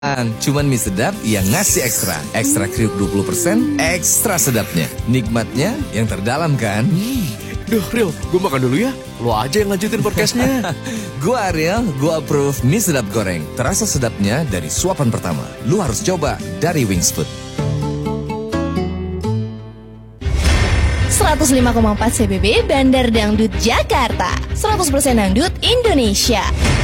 Cuman mie sedap yang ngasih ekstra. Ekstra kriuk 20%, ekstra sedapnya. Nikmatnya yang terdalam kan? Duh, Ril, gue makan dulu ya. Lo aja yang lanjutin podcastnya. Gua Ariel, gua approve mie sedap goreng. Terasa sedapnya dari suapan pertama. Lu harus coba dari Wings Food. 105,4 CBB Bandar Dangdut Jakarta. 100% Dangdut Indonesia.